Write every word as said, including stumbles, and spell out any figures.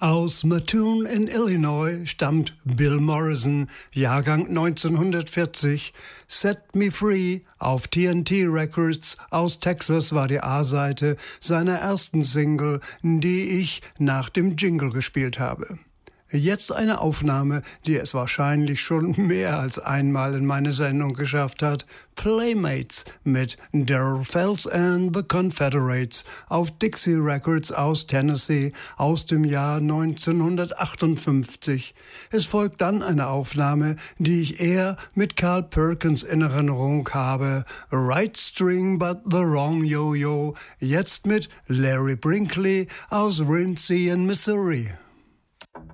Aus Mattoon in Illinois stammt Bill Morrison, Jahrgang neunzehnhundertvierzig. Set Me Free auf T N T Records aus Texas war die A-Seite seiner ersten Single, die ich nach dem Jingle gespielt habe. Jetzt eine Aufnahme, die es wahrscheinlich schon mehr als einmal in meine Sendung geschafft hat. Playmates mit Darryl Fells and the Confederates auf Dixie Records aus Tennessee aus dem Jahr neunzehnhundertachtundfünfzig. Es folgt dann eine Aufnahme, die ich eher mit Carl Perkins in Erinnerung habe. Right String but the Wrong Yo-Yo. Jetzt mit Larry Brinkley aus Rinsey in Missouri.